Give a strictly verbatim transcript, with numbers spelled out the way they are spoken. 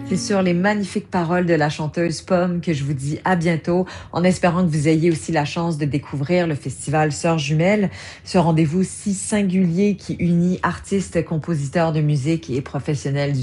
C'est sur les magnifiques paroles de la chanteuse Pomme que je vous dis à bientôt, en espérant que vous ayez aussi la chance de découvrir le festival Sœurs Jumelles, ce rendez-vous si singulier qui unit artistes, compositeurs de musique et professionnels